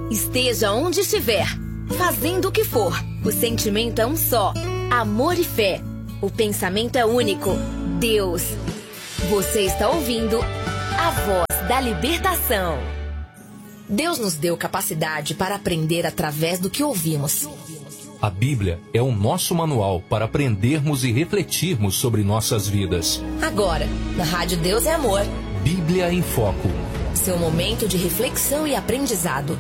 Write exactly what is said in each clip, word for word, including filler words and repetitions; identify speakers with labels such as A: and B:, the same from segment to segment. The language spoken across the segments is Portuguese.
A: Esteja onde estiver, fazendo o que for, o sentimento é um só: amor e fé. O pensamento é único: Deus. Você está ouvindo a voz da libertação. Deus nos deu capacidade para aprender através do que ouvimos.
B: A Bíblia é o nosso manual para aprendermos e refletirmos sobre nossas vidas.
A: Agora, na Rádio Deus é Amor,
B: Bíblia em Foco.
A: Seu momento de reflexão e aprendizado.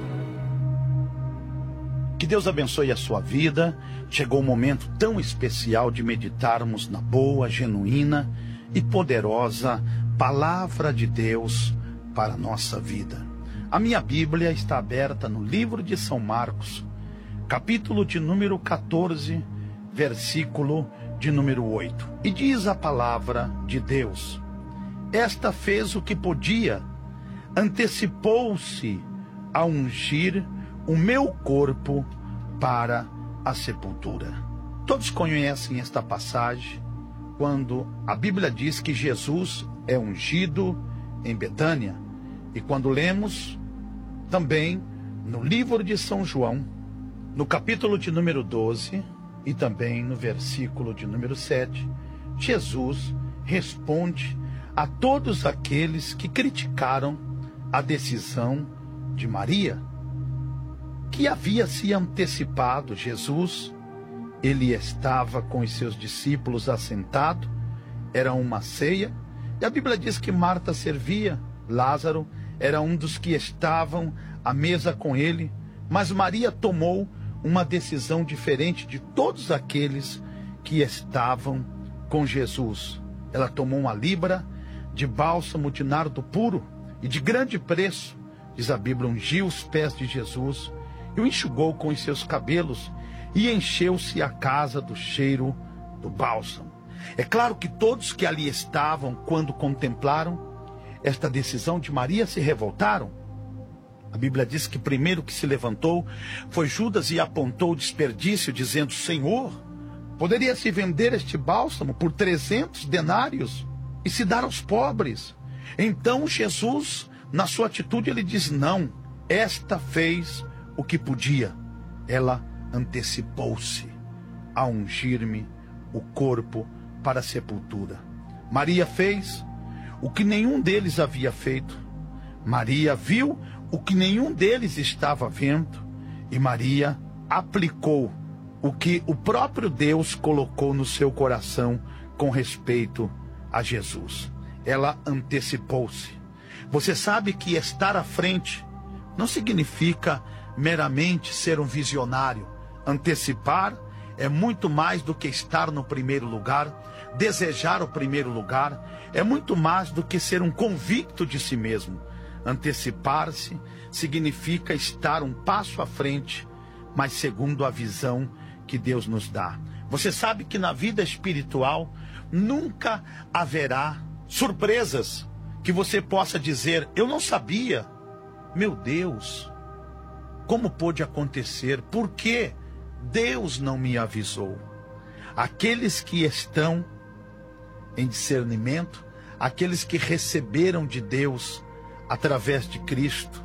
C: Que Deus abençoe a sua vida. Chegou o momento tão especial de meditarmos na boa, genuína e poderosa Palavra de Deus para a nossa vida. A minha Bíblia está aberta no livro de São Marcos, capítulo de número quatorze, versículo de número oito. E diz a palavra de Deus: esta fez o que podia, antecipou-se a ungir o meu corpo para a sepultura. Todos conhecem esta passagem, quando a Bíblia diz que Jesus é ungido em Betânia. E quando lemos também no livro de São João, no capítulo de número doze e também no versículo de número sete, Jesus responde a todos aqueles que criticaram a decisão de Maria, que havia se antecipado. Jesus, ele estava com os seus discípulos assentado, era uma ceia, e a Bíblia diz que Marta servia, Lázaro era um dos que estavam à mesa com ele, mas Maria tomou uma decisão diferente de todos aqueles que estavam com Jesus. Ela tomou uma libra de bálsamo de nardo puro e de grande preço, diz a Bíblia, ungiu os pés de Jesus e o enxugou com os seus cabelos, e encheu-se a casa do cheiro do bálsamo. É claro que todos que ali estavam, quando contemplaram esta decisão de Maria, se revoltaram. A Bíblia diz que primeiro que se levantou foi Judas e apontou o desperdício, dizendo: Senhor, poderia se vender este bálsamo por trezentos denários e se dar aos pobres. Então Jesus, na sua atitude, ele diz: não, esta fez o que podia. Ela antecipou-se a ungir-me o corpo para a sepultura. Maria fez o que nenhum deles havia feito. Maria viu o que nenhum deles estava vendo. E Maria aplicou o que o próprio Deus colocou no seu coração com respeito a Jesus. Ela antecipou-se. Você sabe que estar à frente não significa meramente ser um visionário. Antecipar é muito mais do que estar no primeiro lugar, desejar o primeiro lugar, é muito mais do que ser um convicto de si mesmo. Antecipar-se significa estar um passo à frente, mas segundo a visão que Deus nos dá. Você sabe que na vida espiritual nunca haverá surpresas que você possa dizer: eu não sabia, meu Deus, como pôde acontecer? Por que Deus não me avisou? Aqueles que estão em discernimento, aqueles que receberam de Deus, através de Cristo,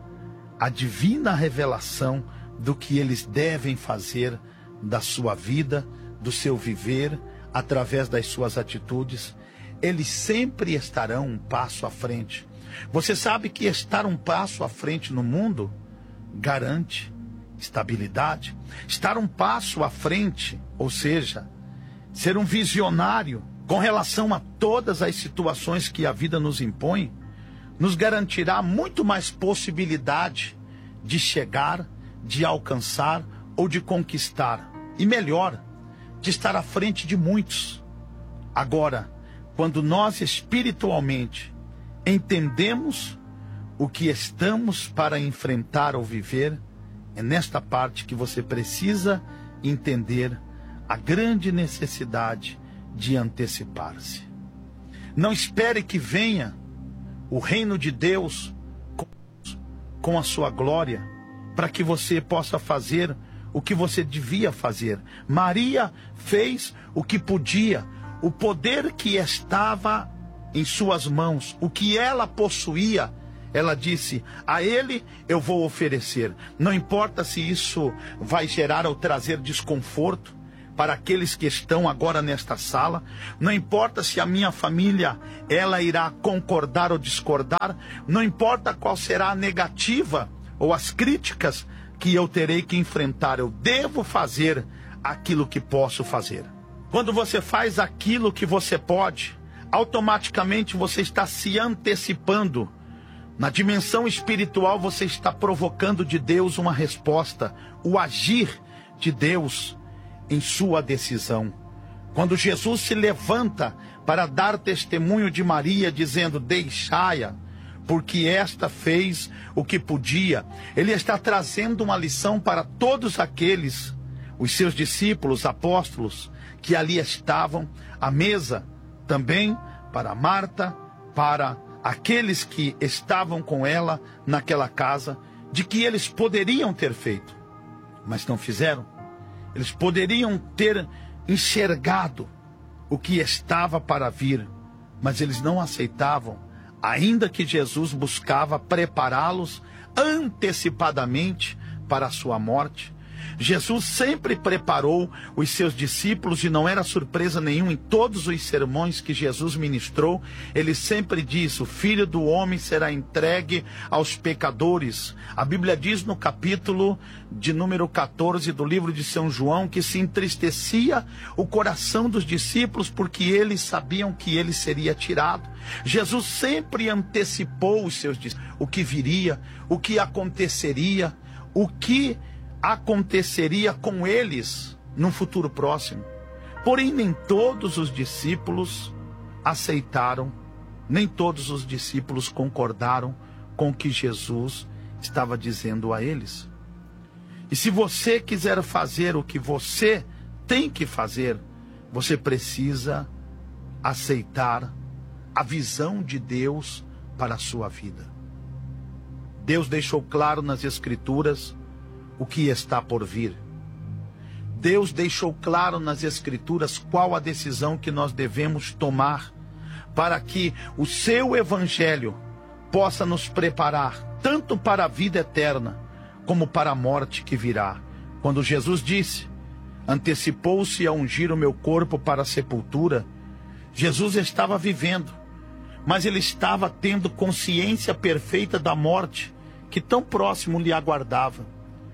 C: a divina revelação do que eles devem fazer da sua vida, do seu viver, através das suas atitudes, eles sempre estarão um passo à frente. Você sabe que estar um passo à frente no mundo garante estabilidade. Estar um passo à frente, ou seja, ser um visionário com relação a todas as situações que a vida nos impõe, nos garantirá muito mais possibilidade de chegar, de alcançar ou de conquistar. E melhor, de estar à frente de muitos. Agora, quando nós espiritualmente entendemos o que estamos para enfrentar ou viver, é nesta parte que você precisa entender a grande necessidade de antecipar-se. Não espere que venha o reino de Deus com, com a sua glória, para que você possa fazer o que você devia fazer. Maria fez o que podia, o poder que estava em suas mãos, o que ela possuía, ela disse: a ele eu vou oferecer. Não importa se isso vai gerar ou trazer desconforto para aqueles que estão agora nesta sala. Não importa se a minha família, ela irá concordar ou discordar. Não importa qual será a negativa ou as críticas que eu terei que enfrentar. Eu devo fazer aquilo que posso fazer. Quando você faz aquilo que você pode, automaticamente você está se antecipando. Na dimensão espiritual, você está provocando de Deus uma resposta, o agir de Deus em sua decisão. Quando Jesus se levanta para dar testemunho de Maria, dizendo: deixai-a, porque esta fez o que podia, ele está trazendo uma lição para todos aqueles, os seus discípulos, apóstolos, que ali estavam à mesa, também para Marta, para aqueles que estavam com ela naquela casa, de que eles poderiam ter feito, mas não fizeram. Eles poderiam ter enxergado o que estava para vir, mas eles não aceitavam, ainda que Jesus buscava prepará-los antecipadamente para a sua morte. Jesus sempre preparou os seus discípulos, e não era surpresa nenhuma, em todos os sermões que Jesus ministrou, ele sempre diz: o Filho do Homem será entregue aos pecadores. A Bíblia diz no capítulo de número quatorze do livro de São João, que se entristecia o coração dos discípulos, porque eles sabiam que ele seria tirado. Jesus sempre antecipou os seus discípulos, o que viria, o que aconteceria, o que aconteceria com eles no futuro próximo. Porém, nem todos os discípulos aceitaram, nem todos os discípulos concordaram com o que Jesus estava dizendo a eles. E se você quiser fazer o que você tem que fazer, você precisa aceitar a visão de Deus para a sua vida. Deus deixou claro nas Escrituras o que está por vir. Deus deixou claro nas Escrituras qual a decisão que nós devemos tomar para que o seu Evangelho possa nos preparar tanto para a vida eterna como para a morte que virá. Quando Jesus disse: antecipou-se a ungir o meu corpo para a sepultura, Jesus estava vivendo, mas ele estava tendo consciência perfeita da morte que tão próximo lhe aguardava.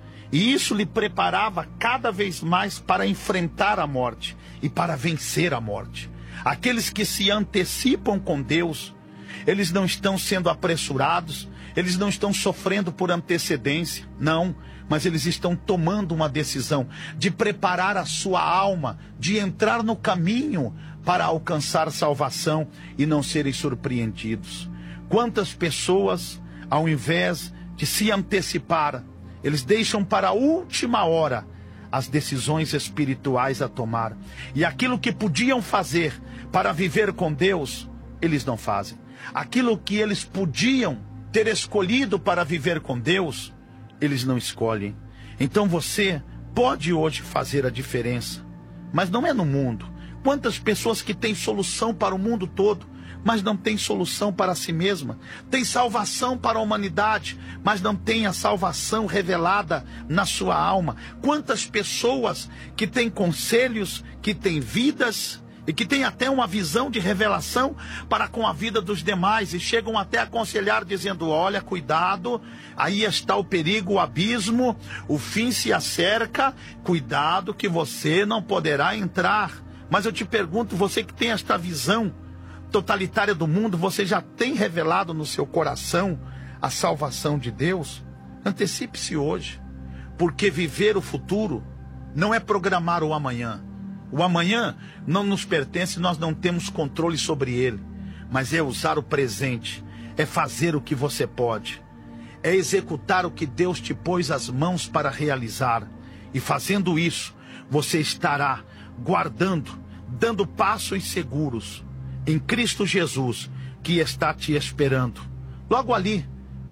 C: E isso lhe preparava cada vez mais para enfrentar a morte e para vencer a morte. Aqueles que se antecipam com Deus, eles não estão sendo apressurados, eles não estão sofrendo por antecedência, não, mas eles estão tomando uma decisão de preparar a sua alma, de entrar no caminho para alcançar salvação e não serem surpreendidos. Quantas pessoas, ao invés de se antecipar, eles deixam para a última hora as decisões espirituais a tomar. E aquilo que podiam fazer para viver com Deus, eles não fazem. Aquilo que eles podiam ter escolhido para viver com Deus, eles não escolhem. Então você pode hoje fazer a diferença, mas não é no mundo. Quantas pessoas que têm solução para o mundo todo, mas não tem solução para si mesma. Tem salvação para a humanidade, mas não tem a salvação revelada na sua alma. Quantas pessoas que têm conselhos, que têm vidas e que têm até uma visão de revelação para com a vida dos demais, e chegam até a aconselhar dizendo: olha, cuidado, aí está o perigo, o abismo, o fim se acerca, cuidado que você não poderá entrar. Mas eu te pergunto, você que tem esta visão totalitária do mundo, você já tem revelado no seu coração a salvação de Deus? Antecipe-se hoje, porque viver o futuro não é programar o amanhã. O amanhã não nos pertence, nós não temos controle sobre ele, mas é usar o presente, é fazer o que você pode, é executar o que Deus te pôs as mãos para realizar, e fazendo isso, você estará guardando, dando passos seguros em Cristo Jesus, que está te esperando. Logo ali,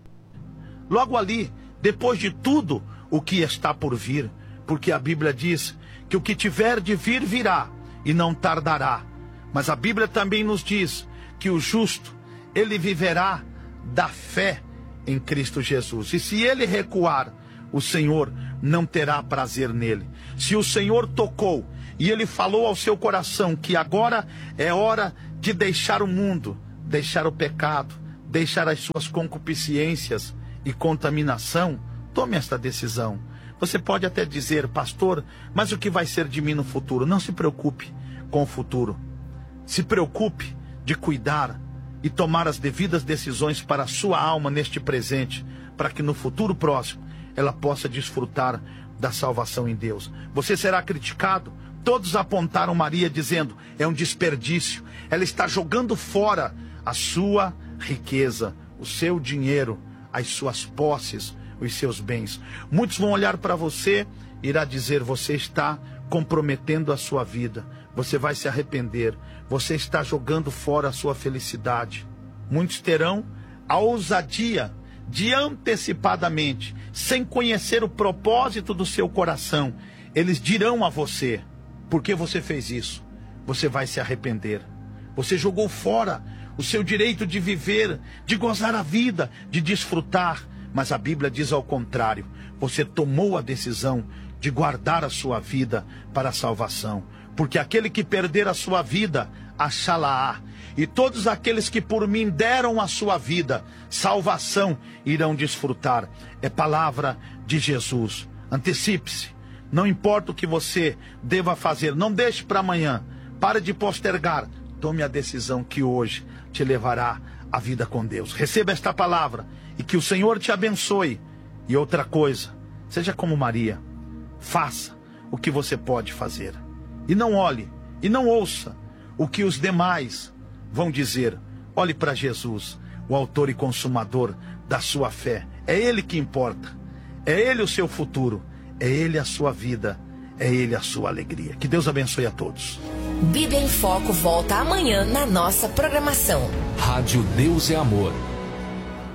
C: logo ali, depois de tudo o que está por vir, porque a Bíblia diz que o que tiver de vir, virá, e não tardará. Mas a Bíblia também nos diz que o justo, ele viverá da fé em Cristo Jesus. E se ele recuar, o Senhor não terá prazer nele. Se o Senhor tocou e ele falou ao seu coração que agora é hora de deixar o mundo, deixar o pecado, deixar as suas concupiscências e contaminação, tome esta decisão. Você pode até dizer: pastor, mas o que vai ser de mim no futuro? Não se preocupe com o futuro. Se preocupe de cuidar e tomar as devidas decisões para a sua alma neste presente, para que no futuro próximo ela possa desfrutar da salvação em Deus. Você será criticado. Todos apontaram Maria dizendo: é um desperdício, ela está jogando fora a sua riqueza, o seu dinheiro, as suas posses, os seus bens. Muitos vão olhar para você e irá dizer: você está comprometendo a sua vida, você vai se arrepender, você está jogando fora a sua felicidade. Muitos terão a ousadia de antecipadamente, sem conhecer o propósito do seu coração, eles dirão a você: por que você fez isso? Você vai se arrepender. Você jogou fora o seu direito de viver, de gozar a vida, de desfrutar. Mas a Bíblia diz ao contrário. Você tomou a decisão de guardar a sua vida para a salvação. Porque aquele que perder a sua vida, achá-la-á. E todos aqueles que por mim deram a sua vida, salvação irão desfrutar. É palavra de Jesus. Antecipe-se. Não importa o que você deva fazer, não deixe para amanhã. Pare de postergar. Tome a decisão que hoje te levará à vida com Deus. Receba esta palavra e que o Senhor te abençoe. E outra coisa, seja como Maria. Faça o que você pode fazer. E não olhe, e não ouça o que os demais vão dizer. Olhe para Jesus, o autor e consumador da sua fé. É Ele que importa. É Ele o seu futuro. É Ele a sua vida. É Ele a sua alegria. Que Deus abençoe a todos.
A: Bíblia em Foco volta amanhã na nossa programação.
B: Rádio Deus é Amor.